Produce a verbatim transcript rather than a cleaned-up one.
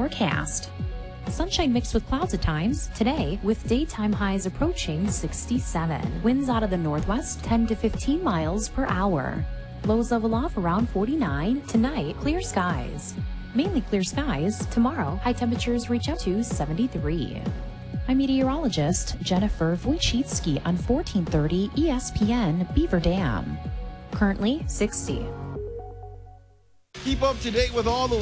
forecast. Sunshine mixed with clouds at times today, with daytime highs approaching sixty-seven. Winds out of the northwest ten to fifteen miles per hour. Lows level off around forty-nine. Tonight, clear skies. Mainly clear skies. Tomorrow, high temperatures reach up to seventy-three. I'm meteorologist Jennifer Wojcicki on fourteen thirty E S P N Beaver Dam. Currently sixty. Keep up to date with all the